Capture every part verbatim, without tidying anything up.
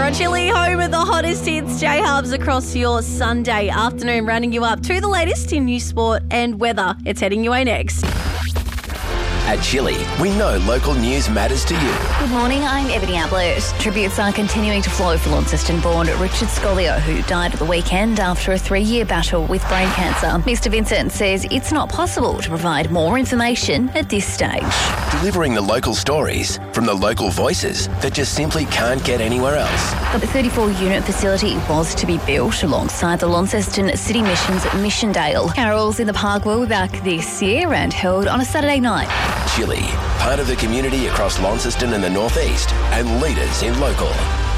on Chili, home of the hottest hits. J-Hubs across your Sunday afternoon, running you up to the latest in news, sport and weather. It's heading your way next. At Chili, we know local news matters to you. Good morning, I'm Ebony Ablett. Tributes are continuing to flow for Launceston-born Richard Scolio, who died at the weekend after a three-year battle with brain cancer. Mister Vincent says it's not possible to provide more information at this stage. Delivering the local stories from the local voices that just simply can't get anywhere else. The thirty-four unit facility was to be built alongside the Launceston City Mission's Missiondale. Carols in the park will be back this year and held on a Saturday night. Chili, part of the community across Launceston and the northeast, and leaders in local.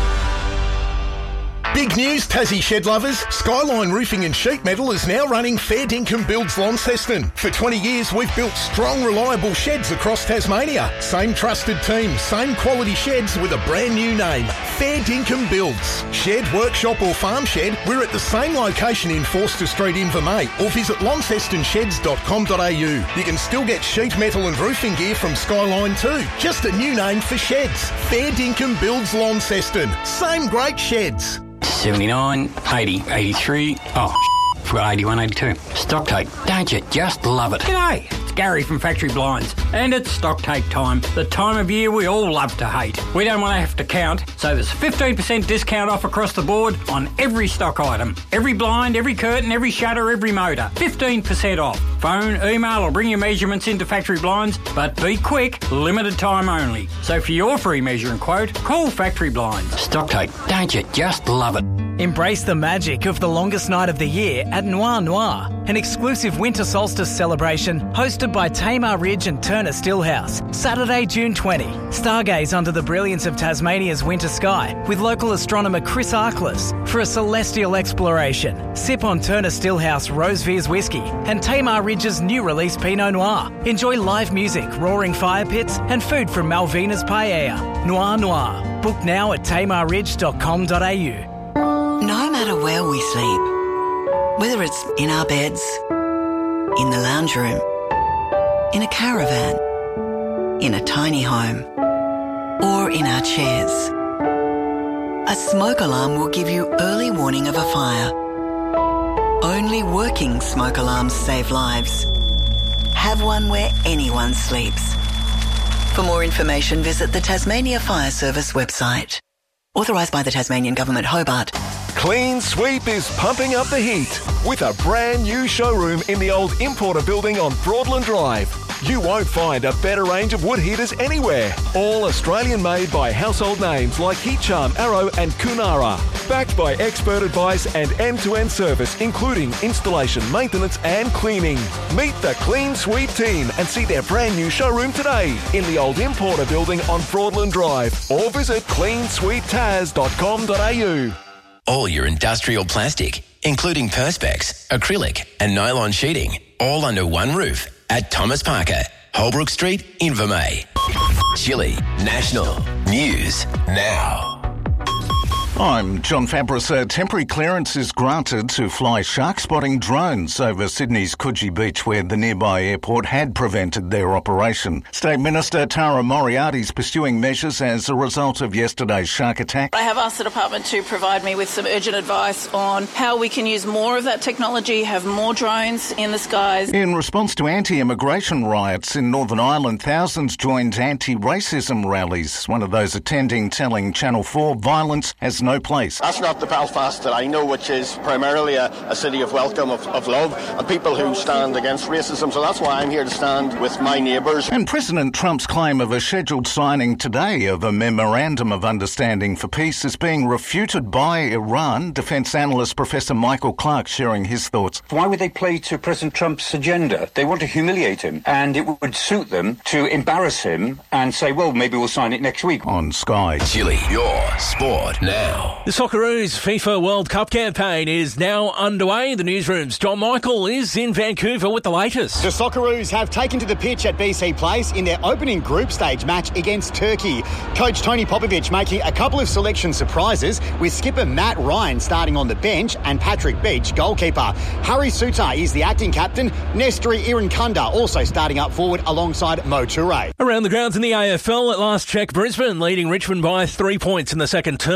Big news, Tassie shed lovers. Skyline Roofing and Sheet Metal is now running Fair Dinkum Builds Launceston. For twenty years, we've built strong, reliable sheds across Tasmania. Same trusted team, same quality sheds with a brand new name. Fair Dinkum Builds. Shed, workshop or farm shed, we're at the same location in Forster Street, Invermay, or visit launceston sheds dot com dot a u. You can still get sheet metal and roofing gear from Skyline too. Just a new name for sheds. Fair Dinkum Builds Launceston. Same great sheds. seventy-nine, eighty, eighty-three, oh, forgot eighty-one, eighty-two. Stock take, don't you just love it? G'day, it's Gary from Factory Blinds, and it's stock take time, the time of year we all love to hate. We don't want to have to count, so there's fifteen percent discount off across the board on every stock item. Every blind, every curtain, every shutter, every motor. fifteen percent off. Phone, email or bring your measurements into Factory Blinds, but be quick, limited time only. So for your free measure and quote, call Factory Blinds. Stock take, don't you just love it? Embrace the magic of the longest night of the year at Noir Noir, an exclusive winter solstice celebration hosted by Tamar Ridge and Turner Stillhouse. Saturday, June twentieth. Stargaze under the brilliance of Tasmania's winter sky with local astronomer Chris Arkless for a celestial exploration. Sip on Turner Stillhouse Rosevears whiskey and Tamar Ridge's new release Pinot Noir. Enjoy live music, roaring fire pits and food from Malvina's Paella. Noir Noir. Book now at tamar ridge dot com dot a u. No matter where we sleep, whether it's in our beds, in the lounge room, in a caravan, in a tiny home, or in our chairs, a smoke alarm will give you early warning of a fire. Only working smoke alarms save lives. Have one where anyone sleeps. For more information, visit the Tasmania Fire Service website. Authorised by the Tasmanian Government, Hobart. Clean Sweep is pumping up the heat with a brand new showroom in the old Importer building on Broadland Drive. You won't find a better range of wood heaters anywhere. All Australian made by household names like Heat Charm, Arrow and Kunara. Backed by expert advice and end-to-end service, including installation, maintenance and cleaning. Meet the Clean Sweep team and see their brand new showroom today in the old Importer building on Broadland Drive, or visit clean sweep tas dot com dot a u. All your industrial plastic, including Perspex, acrylic and nylon sheeting, all under one roof at Thomas Parker, Holbrook Street, Invermay. Chili National News Now. I'm John Fabris. A temporary clearance is granted to fly shark-spotting drones over Sydney's Coogee Beach, where the nearby airport had prevented their operation. State Minister Tara Moriarty is pursuing measures as a result of yesterday's shark attack. I have asked the department to provide me with some urgent advice on how we can use more of that technology, have more drones in the skies. In response to anti-immigration riots in Northern Ireland, thousands joined anti-racism rallies. One of those attending telling Channel four violence has no place. That's not the Belfast that I know, which is primarily a, a city of welcome, of, of love, and people who stand against racism. So that's why I'm here to stand with my neighbours. And President Trump's claim of a scheduled signing today of a memorandum of understanding for peace is being refuted by Iran. Defence analyst Professor Michael Clark sharing his thoughts. Why would they play to President Trump's agenda? They want to humiliate him, and it would suit them to embarrass him and say, well, maybe we'll sign it next week. On Sky. Chili, your sport now. The Socceroos FIFA World Cup campaign is now underway. The newsroom's John Michael is in Vancouver with the latest. The Socceroos have taken to the pitch at B C Place in their opening group stage match against Turkey. Coach Tony Popovic making a couple of selection surprises, with skipper Matt Ryan starting on the bench and Patrick Beach goalkeeper. Harry Suter is the acting captain. Nestri Irankunda also starting up forward alongside Mo Toure. Around the grounds in the A F L, at last check, Brisbane leading Richmond by three points in the second term in home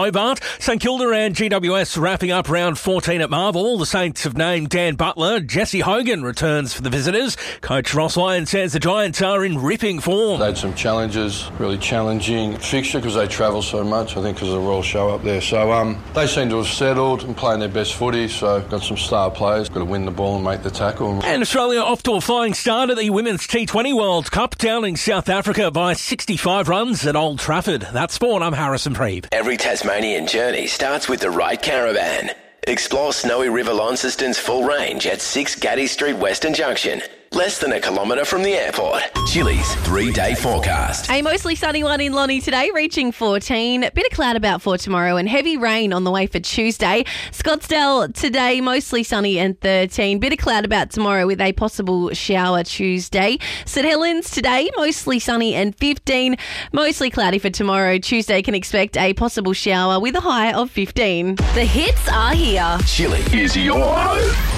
Hobart. St Kilda and G W S wrapping up round fourteen at Marvel. The Saints have named Dan Butler. Jesse Hogan returns for the visitors. Coach Ross Lyon says the Giants are in ripping form. They had some challenges, really challenging fixture because they travel so much, I think because of the Royal Show up there. So um, they seem to have settled and playing their best footy, so got some star players, got to win the ball and make the tackle. And Australia off to a flying start at the Women's T twenty World Cup, downing South Africa by sixty-five runs at Old Trafford. That's Sport. I'm Harrison Preeb. Every Tasmanian journey starts with the right caravan. Explore Snowy River Launceston's full range at six Gaddy Street Western Junction. Less than a kilometre from the airport. Chili's three-day forecast. A mostly sunny one in Lonnie today, reaching fourteen. Bit of cloud about for tomorrow and heavy rain on the way for Tuesday. Scottsdale today, mostly sunny and thirteen. Bit of cloud about tomorrow with a possible shower Tuesday. St Helens today, mostly sunny and fifteen. Mostly cloudy for tomorrow. Tuesday can expect a possible shower with a high of fifteen. The hits are here. Chili is your home.